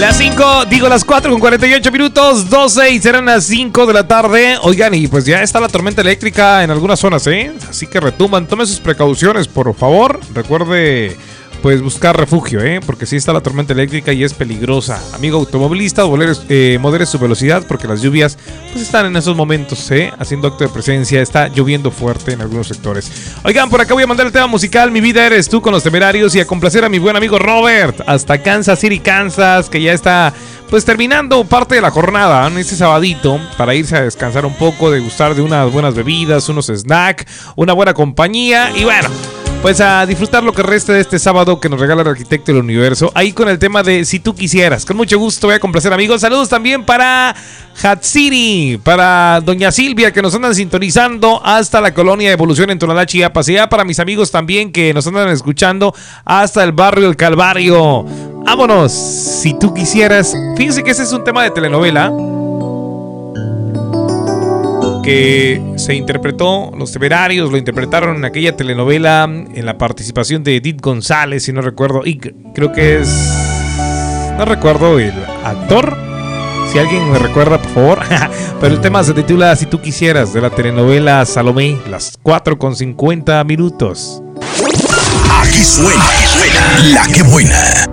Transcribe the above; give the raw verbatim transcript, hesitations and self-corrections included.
Las cinco, digo las cuatro con cuarenta y ocho minutos, doce y serán las cinco de la tarde. Oigan, y pues ya está la tormenta eléctrica en algunas zonas, ¿eh? Así que retumban, tome sus precauciones, por favor. Recuerde, pues, buscar refugio, ¿eh? Porque sí está la tormenta eléctrica y es peligrosa. Amigo automovilista, eh, modere su velocidad porque las lluvias, pues, están en esos momentos, ¿eh? Haciendo acto de presencia. Está lloviendo fuerte en algunos sectores. Oigan, por acá voy a mandar el tema musical Mi vida eres tú con Los Temerarios y a complacer a mi buen amigo Robert hasta Kansas City, Kansas, que ya está, pues, terminando parte de la jornada en este sabadito para irse a descansar un poco, degustar de unas buenas bebidas, unos snacks, una buena compañía y bueno, pues a disfrutar lo que resta de este sábado que nos regala el arquitecto del universo. Ahí con el tema de Si tú quisieras. Con mucho gusto voy a complacer, amigos. Saludos también para Hatsiri, para Doña Silvia, que nos andan sintonizando hasta la colonia Evolución en Tonalá, Chiapas. Y ya para mis amigos también que nos andan escuchando hasta el barrio El Calvario. Vámonos. Si tú quisieras. Fíjense que ese es un tema de telenovela que se interpretó, Los Temerarios lo interpretaron en aquella telenovela en la participación de Edith González, si no recuerdo, y creo que es, no recuerdo el actor, si alguien me recuerda, por favor, pero el tema se titula Si tú quisieras, de la telenovela Salomé, las cuatro con cincuenta minutos. Aquí suena, aquí suena La Que Buena.